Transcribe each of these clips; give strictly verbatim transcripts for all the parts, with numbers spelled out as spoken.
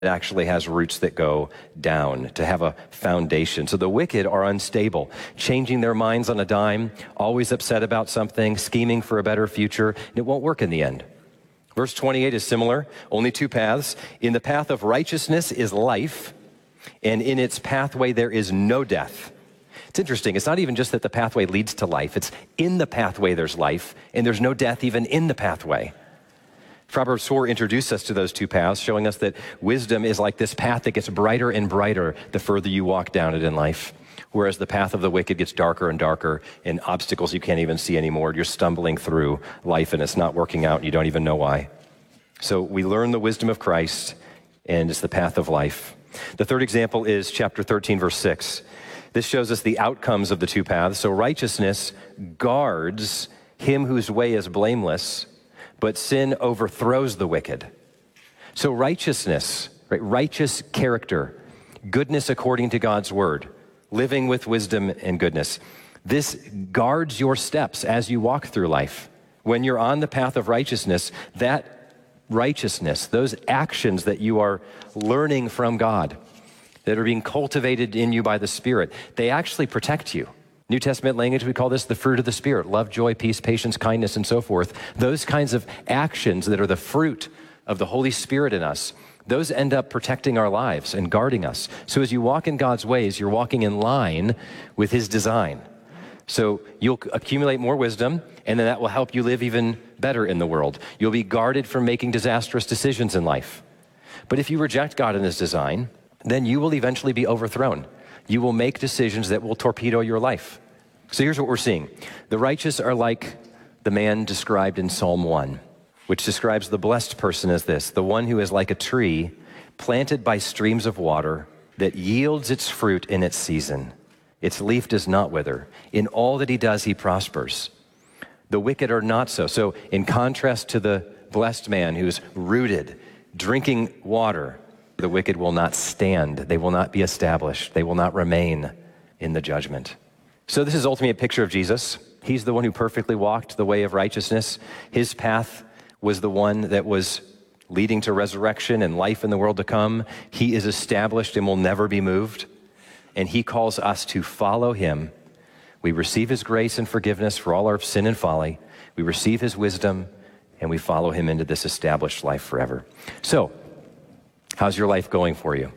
It actually has roots that go down, to have a foundation. So the wicked are unstable, changing their minds on a dime, always upset about something, scheming for a better future, and it won't work in the end. Verse twenty-eight is similar, only two paths. In the path of righteousness is life, and in its pathway there is no death. It's interesting. It's not even just that the pathway leads to life. It's in the pathway there's life, and there's no death even in the pathway. Proverbs four introduced us to those two paths, showing us that wisdom is like this path that gets brighter and brighter the further you walk down it in life, whereas the path of the wicked gets darker and darker, and obstacles you can't even see anymore. You're stumbling through life, and it's not working out, and you don't even know why. So we learn the wisdom of Christ, and it's the path of life. The third example is chapter thirteen, verse six. This shows us the outcomes of the two paths. So righteousness guards him whose way is blameless, but sin overthrows the wicked. So righteousness, right, righteous character, goodness according to God's word, living with wisdom and goodness. This guards your steps as you walk through life. When you're on the path of righteousness, that righteousness, those actions that you are learning from God, that are being cultivated in you by the Spirit, they actually protect you. New Testament language, we call this the fruit of the Spirit: love, joy, peace, patience, kindness, and so forth. Those kinds of actions that are the fruit of the Holy Spirit in us, those end up protecting our lives and guarding us. So as you walk in God's ways, you're walking in line with His design. So you'll accumulate more wisdom, and then that will help you live even better in the world. You'll be guarded from making disastrous decisions in life. But if you reject God in His design, then you will eventually be overthrown. You will make decisions that will torpedo your life. So here's what we're seeing. The righteous are like the man described in Psalm one, which describes the blessed person as this: the one who is like a tree planted by streams of water that yields its fruit in its season. Its leaf does not wither. In all that he does, he prospers. The wicked are not so. So in contrast to the blessed man who's rooted, drinking water, the wicked will not stand. They will not be established. They will not remain in the judgment. So this is ultimately a picture of Jesus. He's the one who perfectly walked the way of righteousness. His path was the one that was leading to resurrection and life in the world to come. He is established and will never be moved. And he calls us to follow him. We receive his grace and forgiveness for all our sin and folly. We receive his wisdom, and we follow him into this established life forever. So, how's your life going for you?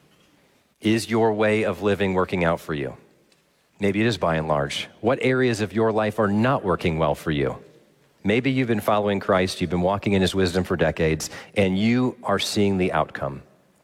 Is your way of living working out for you? Maybe it is by and large. What areas of your life are not working well for you? Maybe you've been following Christ, you've been walking in his wisdom for decades, and you are seeing the outcome.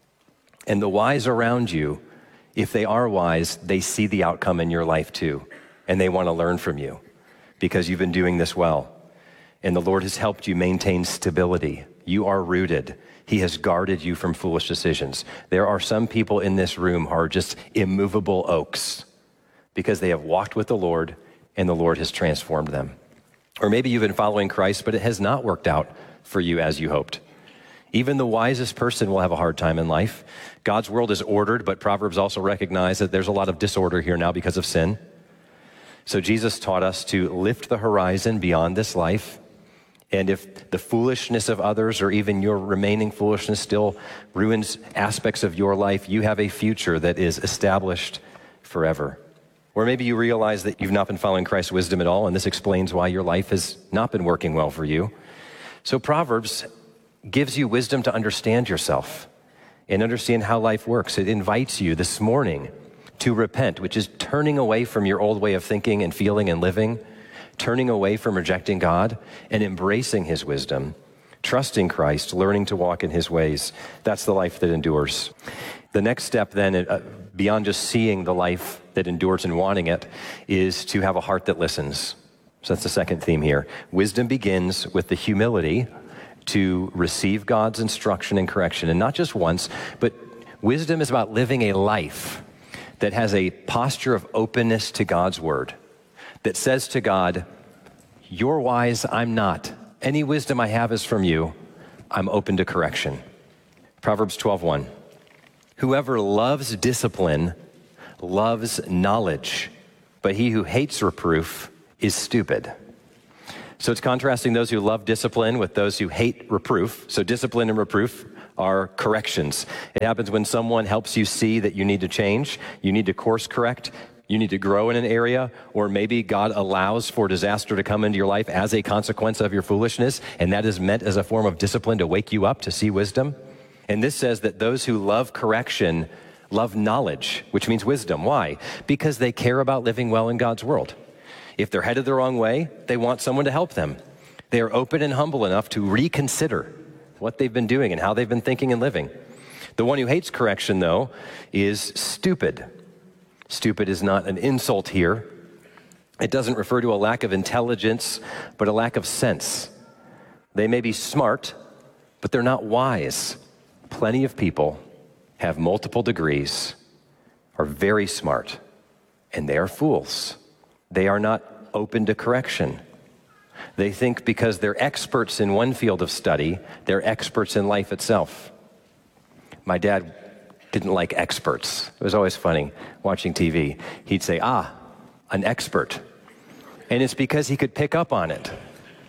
And the wise around you, if they are wise, they see the outcome in your life too, and they want to learn from you because you've been doing this well. And the Lord has helped you maintain stability. You are rooted. He has guarded you from foolish decisions. There are some people in this room who are just immovable oaks because they have walked with the Lord and the Lord has transformed them. Or maybe you've been following Christ, but it has not worked out for you as you hoped. Even the wisest person will have a hard time in life. God's world is ordered, but Proverbs also recognize that there's a lot of disorder here now because of sin. So Jesus taught us to lift the horizon beyond this life. And if the foolishness of others or even your remaining foolishness still ruins aspects of your life, you have a future that is established forever. Or maybe you realize that you've not been following Christ's wisdom at all, and this explains why your life has not been working well for you. So Proverbs gives you wisdom to understand yourself and understand how life works. It invites you this morning to repent, which is turning away from your old way of thinking and feeling and living, turning away from rejecting God and embracing his wisdom, trusting Christ, learning to walk in his ways. That's the life that endures. The next step then, uh, beyond just seeing the life that endures and wanting it, is to have a heart that listens. So that's the second theme here. Wisdom begins with the humility to receive God's instruction and correction, and not just once, but wisdom is about living a life that has a posture of openness to God's word, that says to God, you're wise, I'm not. Any wisdom I have is from you. I'm open to correction. Proverbs twelve one. Whoever loves discipline loves knowledge, but he who hates reproof is stupid. So it's contrasting those who love discipline with those who hate reproof. So discipline and reproof are corrections. It happens when someone helps you see that you need to change, you need to course correct, you need to grow in an area, or maybe God allows for disaster to come into your life as a consequence of your foolishness, and that is meant as a form of discipline to wake you up to see wisdom. And this says that those who love correction love knowledge, which means wisdom. Why? Because they care about living well in God's world. If they're headed the wrong way, they want someone to help them. They are open and humble enough to reconsider what they've been doing and how they've been thinking and living. The one who hates correction, though, is stupid. Stupid is not an insult here. It doesn't refer to a lack of intelligence, but a lack of sense. They may be smart, but they're not wise. Plenty of people have multiple degrees, are very smart, and they are fools. They are not open to correction. They think because they're experts in one field of study, they're experts in life itself. My dad didn't like experts. It was always funny watching T V. He'd say, ah, an expert. And it's because he could pick up on it.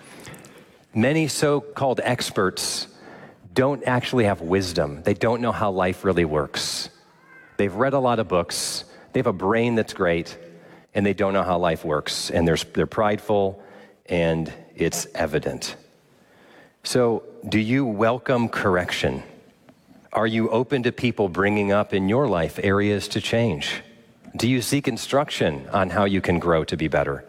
Many so-called experts don't actually have wisdom. They don't know how life really works. They've read a lot of books. They have a brain that's great, and they don't know how life works. And they're, they're prideful, and it's evident. So, do you welcome correction? Are you open to people bringing up in your life areas to change? Do you seek instruction on how you can grow to be better?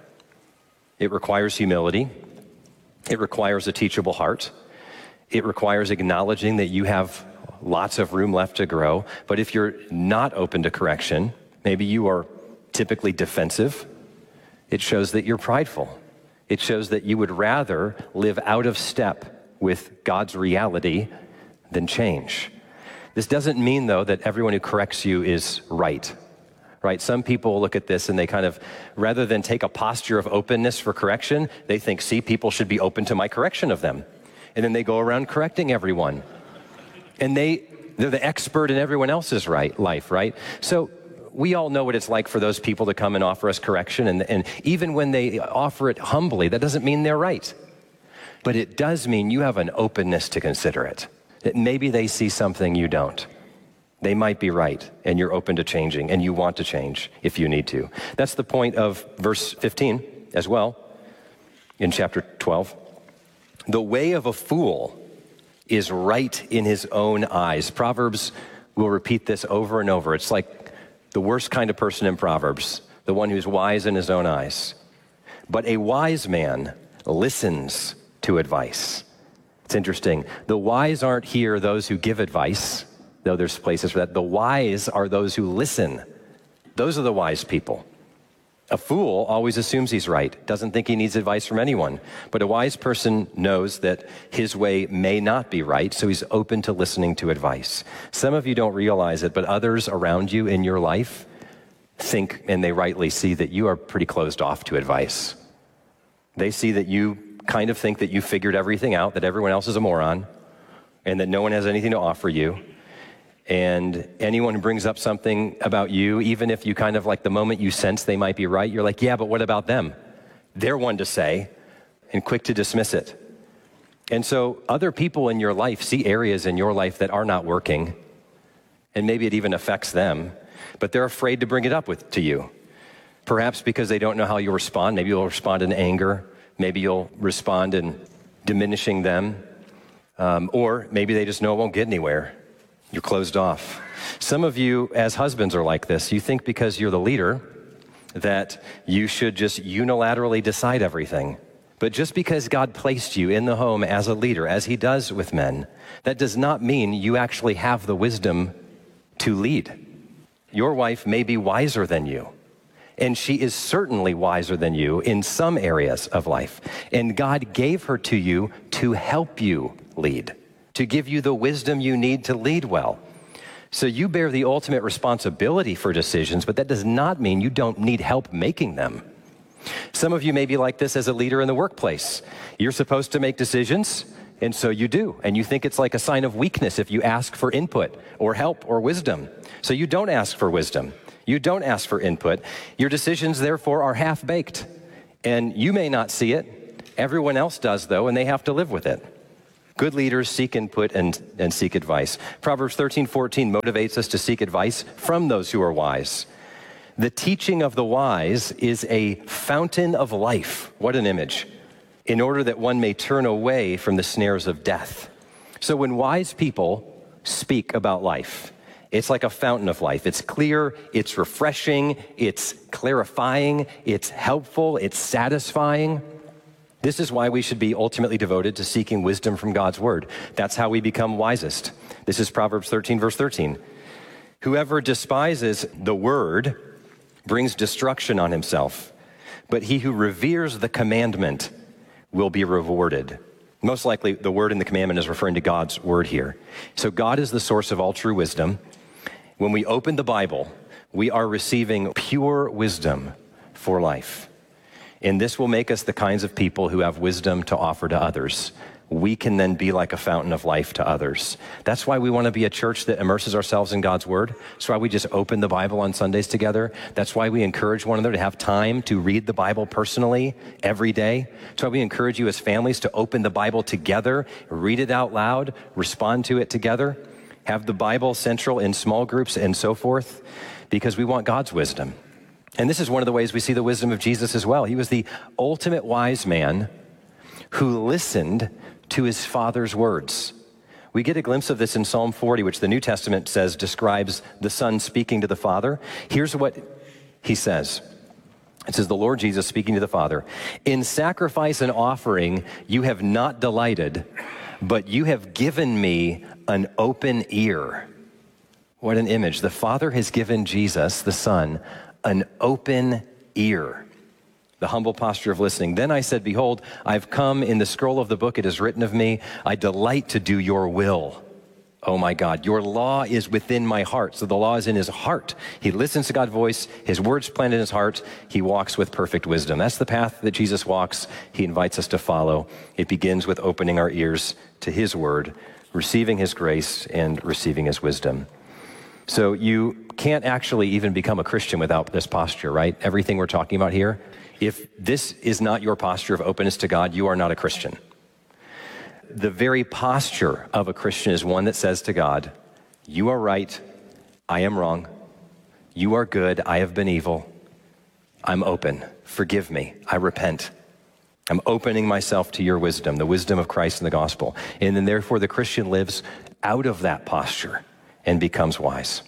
It requires humility. It requires a teachable heart. It requires acknowledging that you have lots of room left to grow. But if you're not open to correction, maybe you are typically defensive, it shows that you're prideful. It shows that you would rather live out of step with God's reality than change. This doesn't mean, though, that everyone who corrects you is right. Right? Some people look at this and they kind of, rather than take a posture of openness for correction, they think, see, people should be open to my correction of them. And then they go around correcting everyone. And they, they're the expert in everyone else's right, life, right? So we all know what it's like for those people to come and offer us correction. And, and even when they offer it humbly, that doesn't mean they're right. But it does mean you have an openness to consider it. That maybe they see something you don't. They might be right, and you're open to changing, and you want to change if you need to. That's the point of verse fifteen as well, in chapter twelve. The way of a fool is right in his own eyes. Proverbs will repeat this over and over. It's like the worst kind of person in Proverbs, the one who's wise in his own eyes. But a wise man listens to advice. It's interesting. The wise aren't here those who give advice, though there's places for that. The wise are those who listen. Those are the wise people. A fool always assumes he's right, doesn't think he needs advice from anyone. But a wise person knows that his way may not be right, so he's open to listening to advice. Some of you don't realize it, but others around you in your life think, and they rightly see, that you are pretty closed off to advice. They see that you kind of think that you figured everything out, that everyone else is a moron, and that no one has anything to offer you. And anyone who brings up something about you, even if you kind of like the moment you sense they might be right, you're like, yeah, but what about them? They're one to say, and quick to dismiss it. And so other people in your life see areas in your life that are not working, and maybe it even affects them, but they're afraid to bring it up with to you. Perhaps because they don't know how you'll respond. Maybe you'll respond in anger. Maybe you'll respond in diminishing them. Um, or maybe they just know it won't get anywhere. You're closed off. Some of you as husbands are like this. You think because you're the leader that you should just unilaterally decide everything. But just because God placed you in the home as a leader, as he does with men, that does not mean you actually have the wisdom to lead. Your wife may be wiser than you, and she is certainly wiser than you in some areas of life. And God gave her to you to help you lead, to give you the wisdom you need to lead well. So you bear the ultimate responsibility for decisions, but that does not mean you don't need help making them. Some of you may be like this as a leader in the workplace. You're supposed to make decisions, and so you do. And you think it's like a sign of weakness if you ask for input or help or wisdom. So you don't ask for wisdom. You don't ask for input. Your decisions, therefore, are half-baked. And you may not see it. Everyone else does, though, and they have to live with it. Good leaders seek input and, and seek advice. Proverbs thirteen fourteen motivates us to seek advice from those who are wise. The teaching of the wise is a fountain of life. What an image. In order that one may turn away from the snares of death. So when wise people speak about life, it's like a fountain of life. It's clear, it's refreshing, it's clarifying, it's helpful, it's satisfying. This is why we should be ultimately devoted to seeking wisdom from God's word. That's how we become wisest. This is Proverbs thirteen, verse thirteen. Whoever despises the word brings destruction on himself, but he who reveres the commandment will be rewarded. Most likely, the word in the commandment is referring to God's word here. So God is the source of all true wisdom. When we open the Bible, we are receiving pure wisdom for life. And this will make us the kinds of people who have wisdom to offer to others. We can then be like a fountain of life to others. That's why we want to be a church that immerses ourselves in God's word. That's why we just open the Bible on Sundays together. That's why we encourage one another to have time to read the Bible personally every day. That's why we encourage you as families to open the Bible together, read it out loud, respond to it together, have the Bible central in small groups and so forth, because we want God's wisdom. And this is one of the ways we see the wisdom of Jesus as well. He was the ultimate wise man who listened to his Father's words. We get a glimpse of this in Psalm forty, which the New Testament says describes the Son speaking to the Father. Here's what he says. It says, the Lord Jesus speaking to the Father, in sacrifice and offering you have not delighted, but you have given me an open ear. What an image. The Father has given Jesus, the Son, an open ear. The humble posture of listening. Then I said, behold, I've come. In the scroll of the book it is written of me, I delight to do your will. Oh my God, your law is within my heart. So the law is in his heart. He listens to God's voice. His words planted in his heart. He walks with perfect wisdom. That's the path that Jesus walks. He invites us to follow. It begins with opening our ears to his word, receiving his grace, and receiving his wisdom. So you can't actually even become a Christian without this posture, right? Everything we're talking about here. If this is not your posture of openness to God, you are not a Christian. The very posture of a Christian is one that says to God, you are right, I am wrong. You are good, I have been evil. I'm open, forgive me, I repent. I'm opening myself to your wisdom, the wisdom of Christ and the gospel. And then therefore the Christian lives out of that posture and becomes wise.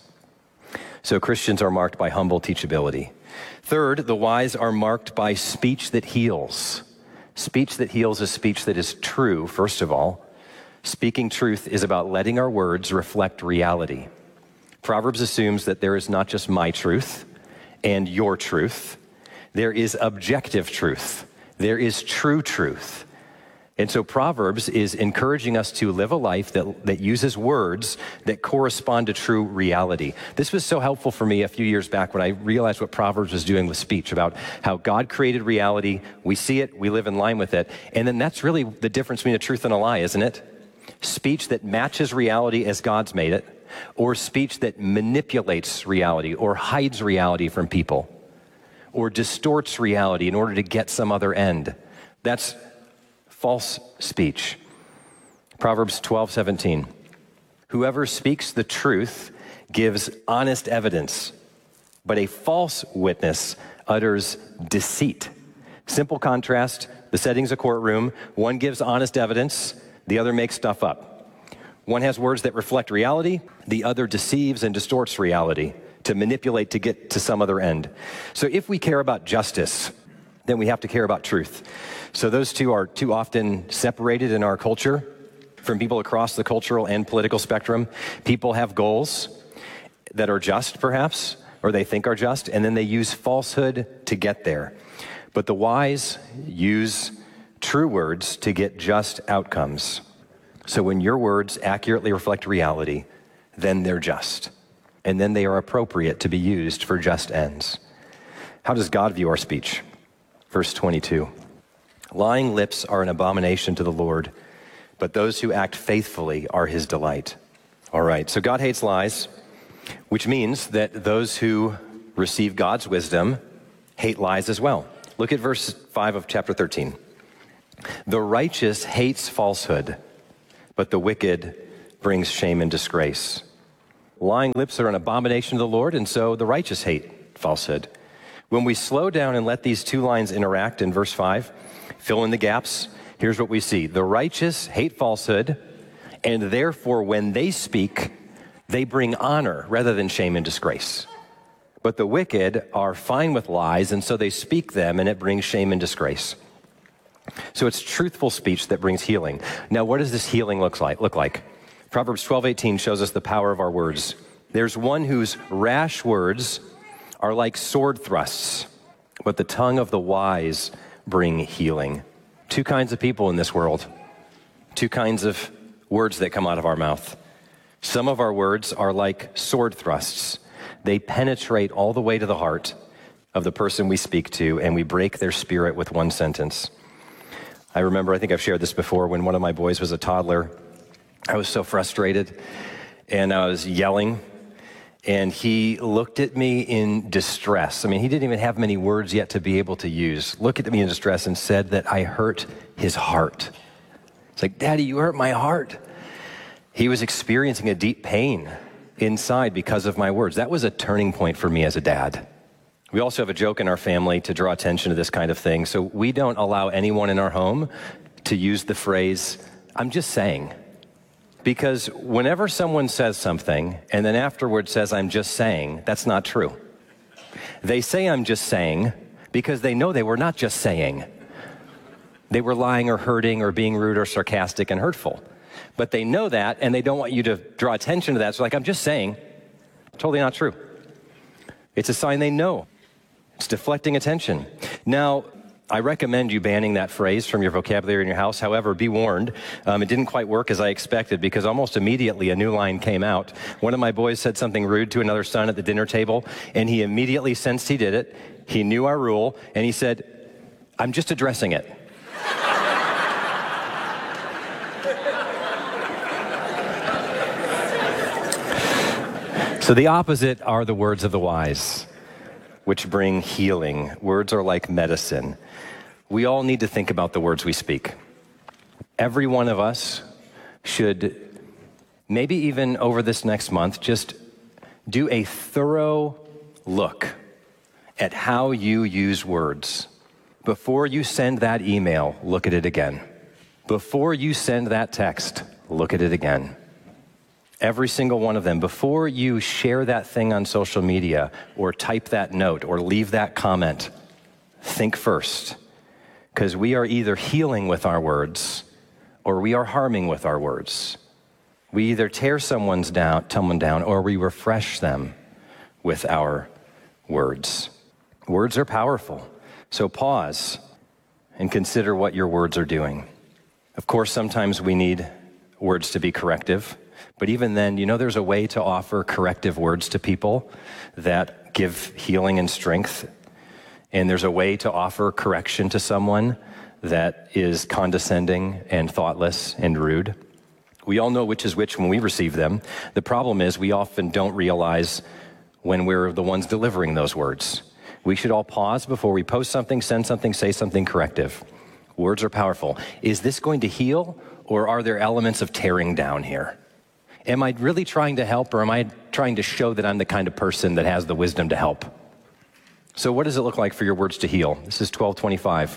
So Christians are marked by humble teachability. Third, the wise are marked by speech that heals. Speech that heals is speech that is true, first of all. Speaking truth is about letting our words reflect reality. Proverbs assumes that there is not just my truth and your truth. There is objective truth. There is true truth. And so Proverbs is encouraging us to live a life that, that uses words that correspond to true reality. This was so helpful for me a few years back when I realized what Proverbs was doing with speech, about how God created reality. We see it, we live in line with it. And then that's really the difference between a truth and a lie, isn't it? Speech that matches reality as God's made it, or speech that manipulates reality or hides reality from people, or distorts reality in order to get some other end. That's false speech. Proverbs twelve seventeen. Whoever speaks the truth gives honest evidence, but a false witness utters deceit. Simple contrast. The setting's a courtroom. One gives honest evidence. The other makes stuff up. One has words that reflect reality. The other deceives and distorts reality to manipulate to get to some other end. So if we care about justice, then we have to care about truth. So those two are too often separated in our culture from people across the cultural and political spectrum. People have goals that are just, perhaps, or they think are just, and then they use falsehood to get there. But the wise use true words to get just outcomes. So when your words accurately reflect reality, then they're just. And then they are appropriate to be used for just ends. How does God view our speech? Verse twenty-two. Lying lips are an abomination to the Lord, but those who act faithfully are his delight. All right, so God hates lies, which means that those who receive God's wisdom hate lies as well. Look at verse five of chapter thirteen. The righteous hates falsehood, but the wicked brings shame and disgrace. Lying lips are an abomination to the Lord, and so the righteous hate falsehood. When we slow down and let these two lines interact in verse five, fill in the gaps, here's what we see. The righteous hate falsehood, and therefore when they speak, they bring honor rather than shame and disgrace. But the wicked are fine with lies, and so they speak them, and it brings shame and disgrace. So it's truthful speech that brings healing. Now, what does this healing look like? Look like? Proverbs twelve eighteen shows us the power of our words. There's one whose rash words are like sword thrusts, but the tongue of the wise bring healing. Two kinds of people in this world. Two kinds of words that come out of our mouth. Some of our words are like sword thrusts. They penetrate all the way to the heart of the person we speak to, and we break their spirit with one sentence. I remember, I think I've shared this before, when one of my boys was a toddler, I was so frustrated, and I was yelling, and he looked at me in distress. I mean, he didn't even have many words yet to be able to use. Looked at me in distress and said that I hurt his heart. It's like, Daddy, you hurt my heart. He was experiencing a deep pain inside because of my words. That was a turning point for me as a dad. We also have a joke in our family to draw attention to this kind of thing. So we don't allow anyone in our home to use the phrase, I'm just saying. Because whenever someone says something and then afterwards says, I'm just saying, that's not true. They say I'm just saying because they know they were not just saying. They were lying or hurting or being rude or sarcastic and hurtful. But they know that, and they don't want you to draw attention to that. So like, I'm just saying, totally not true. It's a sign they know. It's deflecting attention. Now, I recommend you banning that phrase from your vocabulary in your house. However, be warned, um, it didn't quite work as I expected, because almost immediately a new line came out. One of my boys said something rude to another son at the dinner table, and he immediately sensed he did it. He knew our rule, and he said, I'm just addressing it. So the opposite are the words of the wise, which bring healing. Words are like medicine. We all need to think about the words we speak. Every one of us should, maybe even over this next month, just do a thorough look at how you use words. Before you send that email, look at it again. Before you send that text, look at it again. Every single one of them. Before you share that thing on social media or type that note or leave that comment, think first. Because we are either healing with our words or we are harming with our words. We either tear someone's down, someone down or we refresh them with our words. Words are powerful. So pause and consider what your words are doing. Of course, sometimes we need words to be corrective. But even then, you know, there's a way to offer corrective words to people that give healing and strength. And there's a way to offer correction to someone that is condescending and thoughtless and rude. We all know which is which when we receive them. The problem is we often don't realize when we're the ones delivering those words. We should all pause before we post something, send something, say something corrective. Words are powerful. Is this going to heal, or are there elements of tearing down here? Am I really trying to help, or am I trying to show that I'm the kind of person that has the wisdom to help? So what does it look like for your words to heal? This is twelve twenty-five.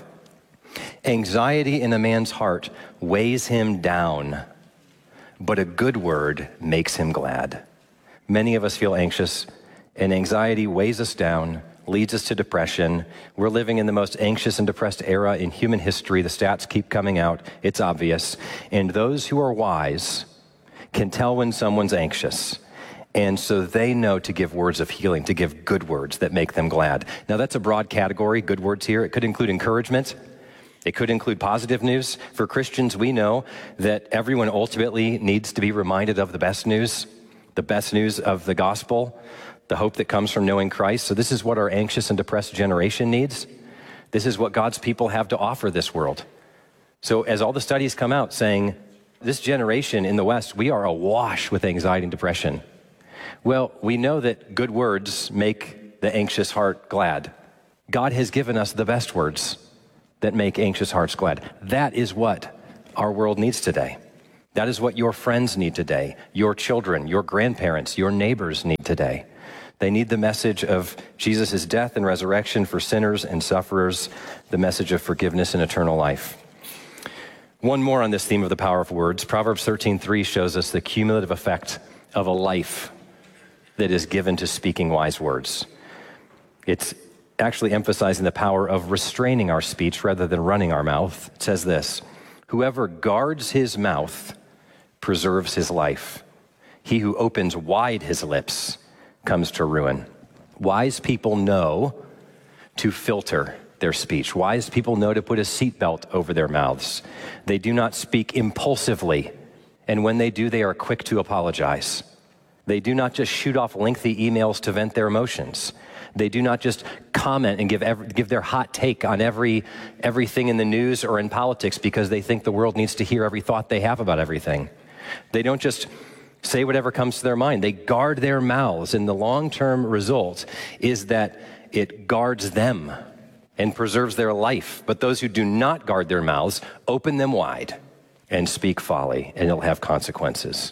Anxiety in a man's heart weighs him down, but a good word makes him glad. Many of us feel anxious, and anxiety weighs us down, leads us to depression. We're living in the most anxious and depressed era in human history. The stats keep coming out. It's obvious. And those who are wise can tell when someone's anxious. And so they know to give words of healing, to give good words that make them glad. Now that's a broad category, good words here. It could include encouragement. It could include positive news. For Christians, we know that everyone ultimately needs to be reminded of the best news, the best news of the gospel, the hope that comes from knowing Christ. So this is what our anxious and depressed generation needs. This is what God's people have to offer this world. So as all the studies come out saying, this generation in the West, we are awash with anxiety and depression. Well, we know that good words make the anxious heart glad. God has given us the best words that make anxious hearts glad. That is what our world needs today. That is what your friends need today, your children, your grandparents, your neighbors need today. They need the message of Jesus' death and resurrection for sinners and sufferers, the message of forgiveness and eternal life. One more on this theme of the power of words. Proverbs thirteen three shows us the cumulative effect of a life that is given to speaking wise words. It's actually emphasizing the power of restraining our speech rather than running our mouth. It says this, whoever guards his mouth preserves his life. He who opens wide his lips comes to ruin. Wise people know to filter their speech. Wise people know to put a seatbelt over their mouths. They do not speak impulsively, and when they do, they are quick to apologize. They do not just shoot off lengthy emails to vent their emotions. They do not just comment and give every, give their hot take on every everything in the news or in politics because they think the world needs to hear every thought they have about everything. They don't just say whatever comes to their mind. They guard their mouths, and the long-term result is that it guards them and preserves their life. But those who do not guard their mouths open them wide and speak folly, and it'll have consequences.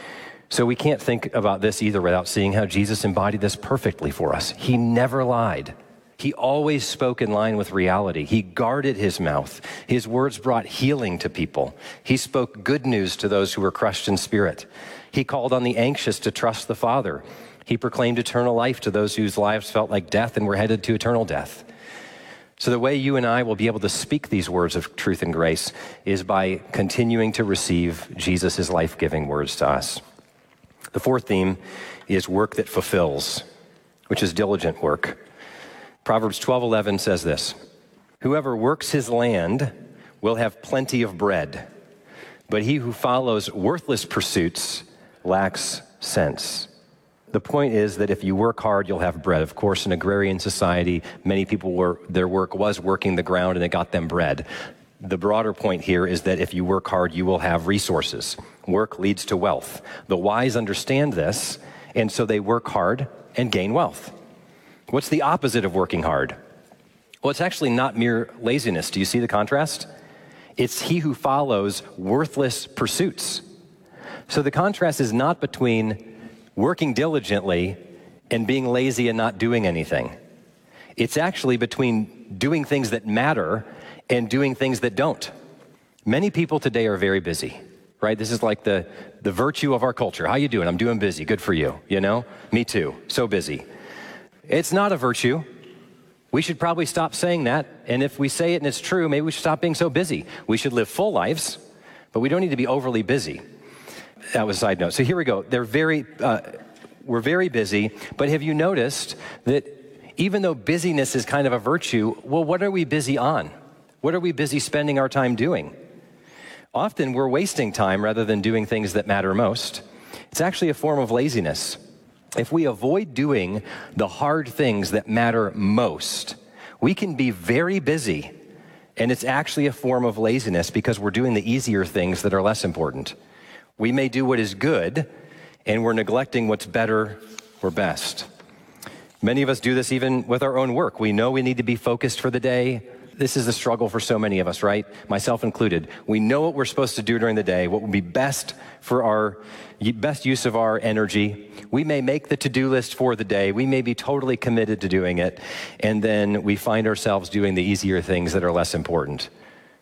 So we can't think about this either without seeing how Jesus embodied this perfectly for us. He never lied. He always spoke in line with reality. He guarded his mouth. His words brought healing to people. He spoke good news to those who were crushed in spirit. He called on the anxious to trust the Father. He proclaimed eternal life to those whose lives felt like death and were headed to eternal death. So the way you and I will be able to speak these words of truth and grace is by continuing to receive Jesus' life-giving words to us. The fourth theme is work that fulfills, which is diligent work. Proverbs twelve eleven says this, whoever works his land will have plenty of bread, but he who follows worthless pursuits lacks sense. The point is that if you work hard, you'll have bread. Of course, in agrarian society, many people were, their work was working the ground and it got them bread. The broader point here is that if you work hard, you will have resources. Work leads to wealth. The wise understand this, and so they work hard and gain wealth. What's the opposite of working hard? Well, it's actually not mere laziness. Do you see the contrast? It's he who follows worthless pursuits. So the contrast is not between working diligently and being lazy and not doing anything. It's actually between doing things that matter and doing things that don't. Many people today are very busy, right? This is like the, the virtue of our culture. How you doing? I'm doing busy. Good for you. You know? Me too. So busy. It's not a virtue. We should probably stop saying that. And if we say it and it's true, maybe we should stop being so busy. We should live full lives, but we don't need to be overly busy. That was a side note. So here we go. They're very, uh, we're very busy, but have you noticed that even though busyness is kind of a virtue, well, what are we busy on? What are we busy spending our time doing? Often we're wasting time rather than doing things that matter most. It's actually a form of laziness. If we avoid doing the hard things that matter most, we can be very busy, and it's actually a form of laziness because we're doing the easier things that are less important. We may do what is good, and we're neglecting what's better or best. Many of us do this even with our own work. We know we need to be focused for the day. This is a struggle for so many of us, right? Myself included. We know what we're supposed to do during the day, what would be best for our best use of our energy. We may make the to-do list for the day. We may be totally committed to doing it. And then we find ourselves doing the easier things that are less important.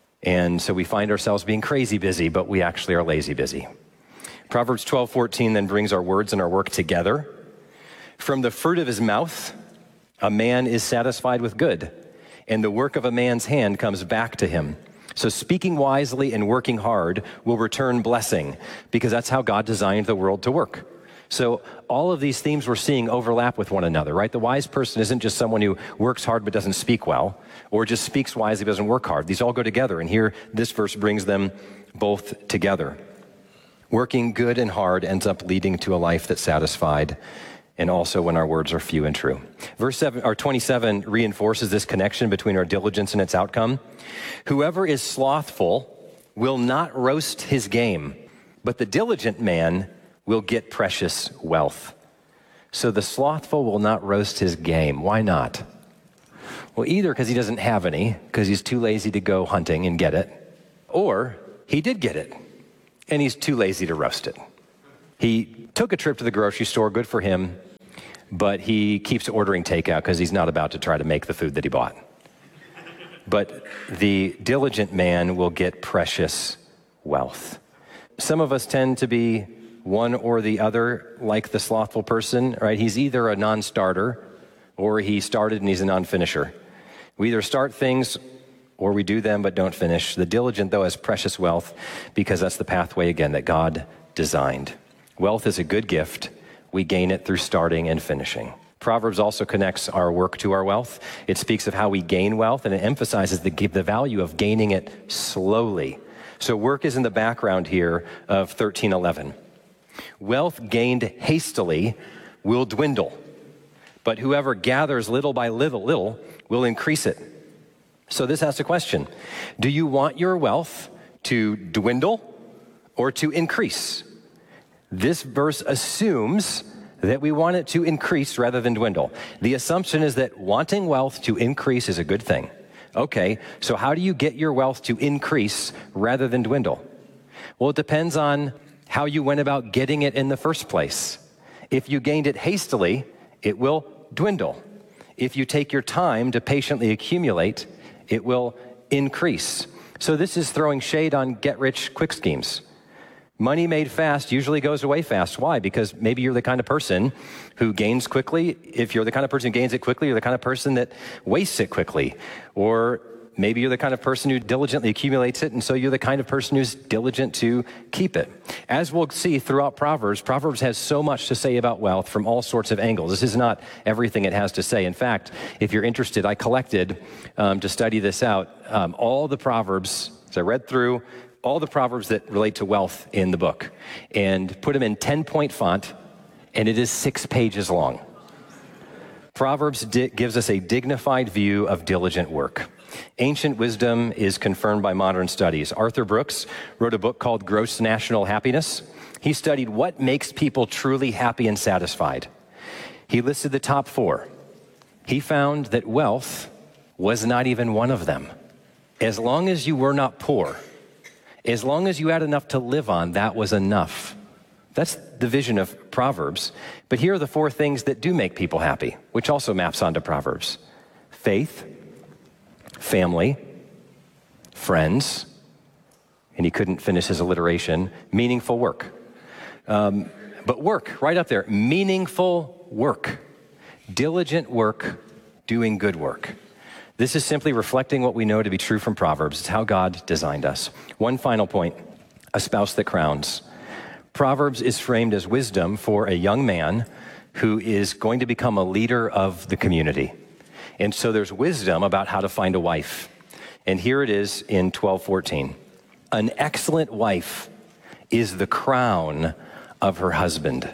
And so we find ourselves being crazy busy, but we actually are lazy busy. Proverbs twelve fourteen then brings our words and our work together. From the fruit of his mouth, a man is satisfied with good, and the work of a man's hand comes back to him. So speaking wisely and working hard will return blessing, because that's how God designed the world to work. So all of these themes we're seeing overlap with one another, right? The wise person isn't just someone who works hard but doesn't speak well, or just speaks wisely but doesn't work hard. These all go together, and here this verse brings them both together. Working good and hard ends up leading to a life that's satisfied, and also when our words are few and true. Verse seven, or twenty-seven reinforces this connection between our diligence and its outcome. Whoever is slothful will not roast his game, but the diligent man will get precious wealth. So the slothful will not roast his game. Why not? Well, either because he doesn't have any, because he's too lazy to go hunting and get it, or he did get it. and he's too lazy to roast it. He took a trip to the grocery store, good for him, but he keeps ordering takeout because he's not about to try to make the food that he bought. But the diligent man will get precious wealth. Some of us tend to be one or the other, like the slothful person, right? He's either a non-starter or he started and he's a non-finisher. We either start things or we do them but don't finish. The diligent, though, has precious wealth because that's the pathway, again, that God designed. Wealth is a good gift. We gain it through starting and finishing. Proverbs also connects our work to our wealth. It speaks of how we gain wealth, and it emphasizes the, the value of gaining it slowly. So work is in the background here of thirteen eleven. Wealth gained hastily will dwindle, but whoever gathers little by little, little will increase it. So this asks a question. Do you want your wealth to dwindle or to increase? This verse assumes that we want it to increase rather than dwindle. The assumption is that wanting wealth to increase is a good thing. Okay, so how do you get your wealth to increase rather than dwindle? Well, it depends on how you went about getting it in the first place. If you gained it hastily, it will dwindle. If you take your time to patiently accumulate, it will increase. So this is throwing shade on get-rich-quick schemes. Money made fast usually goes away fast. Why? Because maybe you're the kind of person who gains quickly. If you're the kind of person who gains it quickly, you're the kind of person that wastes it quickly. Or maybe you're the kind of person who diligently accumulates it, and so you're the kind of person who's diligent to keep it. As we'll see throughout Proverbs, Proverbs has so much to say about wealth from all sorts of angles. This is not everything it has to say. In fact, if you're interested, I collected, um, to study this out, um, all the Proverbs, as I read through, all the Proverbs that relate to wealth in the book, and put them in ten-point font, and it is six pages long. Proverbs di- gives us a dignified view of diligent work. Ancient wisdom is confirmed by modern studies. Arthur Brooks wrote a book called Gross National Happiness. He studied what makes people truly happy and satisfied. He listed the top four. He found that wealth was not even one of them. As long as you were not poor, as long as you had enough to live on, that was enough. That's the vision of Proverbs. But here are the four things that do make people happy, which also maps onto Proverbs. Faith, family, friends, and he couldn't finish his alliteration, meaningful work. Um, but work, right up there, meaningful work, diligent work, doing good work. This is simply reflecting what we know to be true from Proverbs. It's how God designed us. One final point, a spouse that crowns. Proverbs is framed as wisdom for a young man who is going to become a leader of the community. And so there's wisdom about how to find a wife. And here it is in twelve fourteen. An excellent wife is the crown of her husband,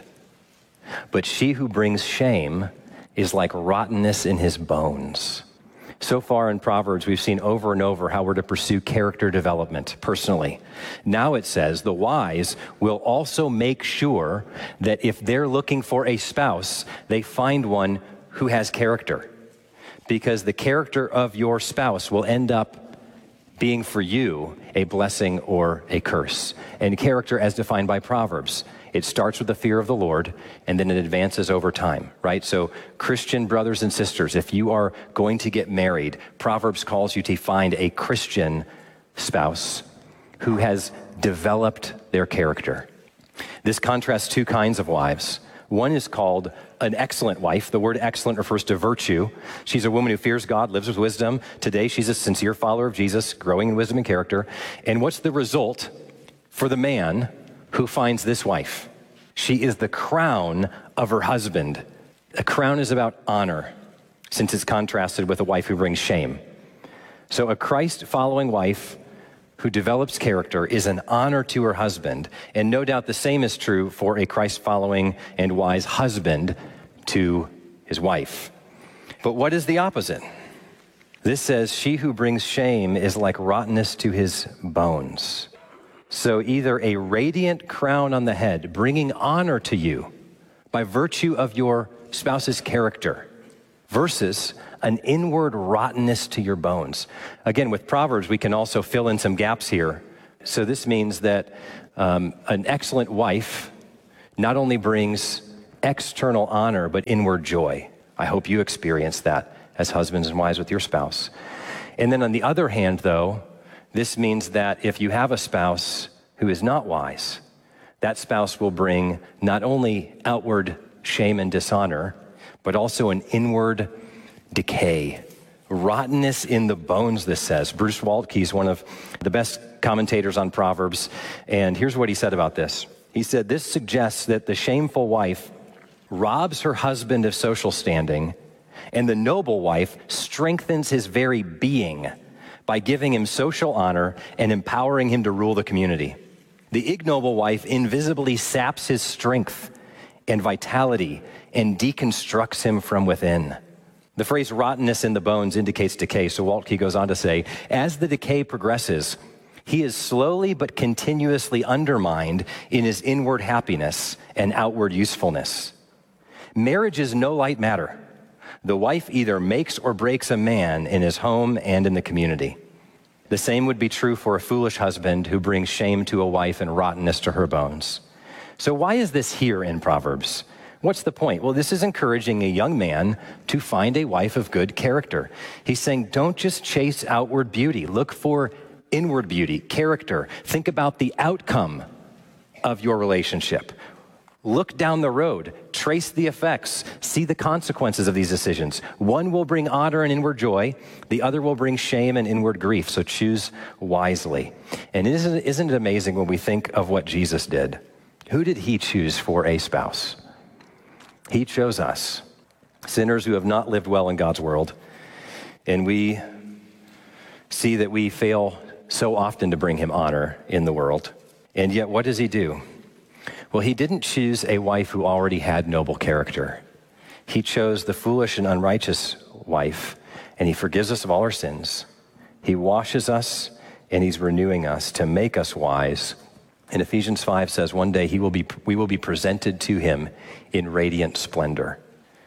but she who brings shame is like rottenness in his bones. So far in Proverbs, we've seen over and over how we're to pursue character development personally. Now it says the wise will also make sure that if they're looking for a spouse, they find one who has character. Because the character of your spouse will end up being for you a blessing or a curse. And character as defined by Proverbs, it starts with the fear of the Lord, and then it advances over time, right? So Christian brothers and sisters, if you are going to get married, Proverbs calls you to find a Christian spouse who has developed their character. This contrasts two kinds of wives. One is called an excellent wife. The word excellent refers to virtue. She's a woman who fears God, lives with wisdom. Today, she's a sincere follower of Jesus, growing in wisdom and character. And what's the result for the man who finds this wife? She is the crown of her husband. A crown is about honor, since it's contrasted with a wife who brings shame. So a Christ-following wife who develops character is an honor to her husband, and no doubt the same is true for a Christ-following and wise husband to his wife. But what is the opposite? This says, she who brings shame is like rottenness to his bones. So either a radiant crown on the head, bringing honor to you by virtue of your spouse's character, versus an inward rottenness to your bones. Again, with Proverbs, we can also fill in some gaps here. So this means that Um, an excellent wife not only brings external honor, but inward joy. I hope you experience that as husbands and wives with your spouse. And then on the other hand, though, this means that if you have a spouse who is not wise, that spouse will bring not only outward shame and dishonor, but also an inward decay. Rottenness in the bones, this says. Bruce Waltke is one of the best commentators on Proverbs, and here's what he said about this. He said, this suggests that the shameful wife robs her husband of social standing, and the noble wife strengthens his very being by giving him social honor and empowering him to rule the community. The ignoble wife invisibly saps his strength and vitality and deconstructs him from within. The phrase rottenness in the bones indicates decay, so Waltke goes on to say, as the decay progresses, he is slowly but continuously undermined in his inward happiness and outward usefulness. Marriage is no light matter. The wife either makes or breaks a man in his home and in the community. The same would be true for a foolish husband who brings shame to a wife and rottenness to her bones. So why is this here in Proverbs? What's the point? Well, this is encouraging a young man to find a wife of good character. He's saying, don't just chase outward beauty. Look for inward beauty, character. Think about the outcome of your relationship. Look down the road, trace the effects, see the consequences of these decisions. One will bring honor and inward joy, the other will bring shame and inward grief, so choose wisely. And isn't, isn't it amazing when we think of what Jesus did? Who did he choose for a spouse? He chose us, sinners who have not lived well in God's world, and we see that we fail so often to bring him honor in the world. And yet, what does he do? Well, he didn't choose a wife who already had noble character. He chose the foolish and unrighteous wife, and he forgives us of all our sins. He washes us, and he's renewing us to make us wise. And Ephesians five says one day he will be, we will be presented to him in radiant splendor.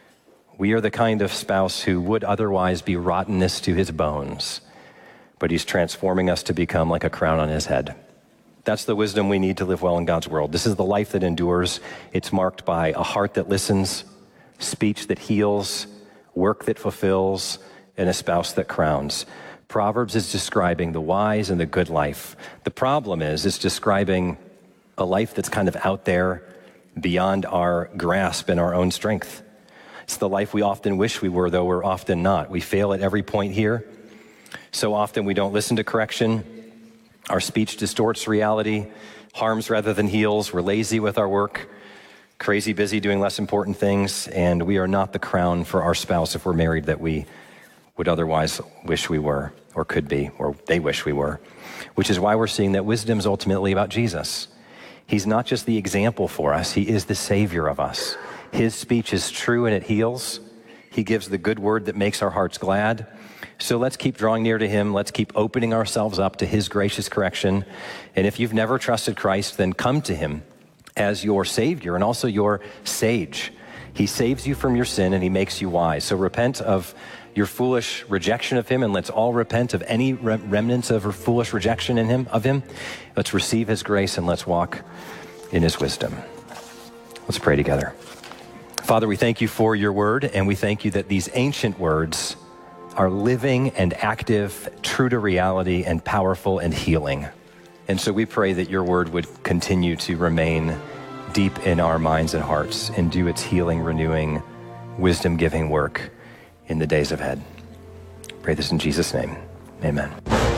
We are the kind of spouse who would otherwise be rottenness to his bones, but he's transforming us to become like a crown on his head. That's the wisdom we need to live well in God's world. This is the life that endures. It's marked by a heart that listens, speech that heals, work that fulfills, and a spouse that crowns. Proverbs is describing the wise and the good life. The problem is, it's describing a life that's kind of out there beyond our grasp and our own strength. It's the life we often wish we were, though we're often not. We fail at every point here. So often we don't listen to correction. Our speech distorts reality, harms rather than heals. We're lazy with our work, crazy busy doing less important things, and we are not the crown for our spouse if we're married that we would otherwise wish we were, or could be, or they wish we were, which is why we're seeing that wisdom is ultimately about Jesus. He's not just the example for us, he is the Savior of us. His speech is true and it heals. He gives the good word that makes our hearts glad. So let's keep drawing near to him. Let's keep opening ourselves up to his gracious correction. And if you've never trusted Christ, then come to him as your Savior and also your sage. He saves you from your sin and he makes you wise. So repent of your foolish rejection of him, and let's all repent of any remnants of foolish rejection in him, of him. Let's receive his grace and let's walk in his wisdom. Let's pray together. Father, we thank you for your word, and we thank you that these ancient words are living and active, true to reality, and powerful and healing. And so we pray that your word would continue to remain deep in our minds and hearts and do its healing, renewing, wisdom-giving work in the days ahead. Pray this in Jesus' name. Amen.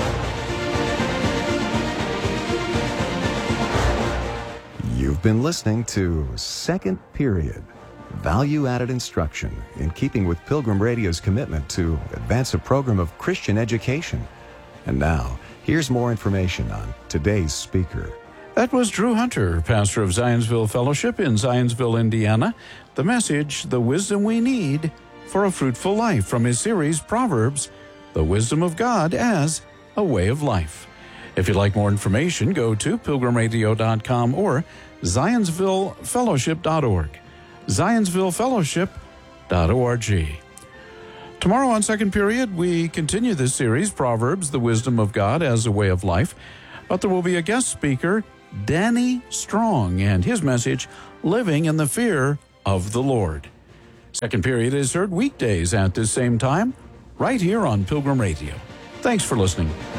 You've been listening to Second Period, value-added instruction in keeping with Pilgrim Radio's commitment to advance a program of Christian education. And now, here's more information on today's speaker. That was Drew Hunter, pastor of Zionsville Fellowship in Zionsville, Indiana. The message, The Wisdom We Need for a Fruitful Life, from his series, Proverbs, The Wisdom of God as a Way of Life. If you'd like more information, go to pilgrim radio dot com or zionsville fellowship dot org. zionsville fellowship dot org. Tomorrow on Second Period, we continue this series, Proverbs, The Wisdom of God as a Way of Life, but there will be a guest speaker Danny Strong and his message, Living in the Fear of the Lord. Second Period is heard weekdays at this same time, right here on Pilgrim Radio. Thanks for listening.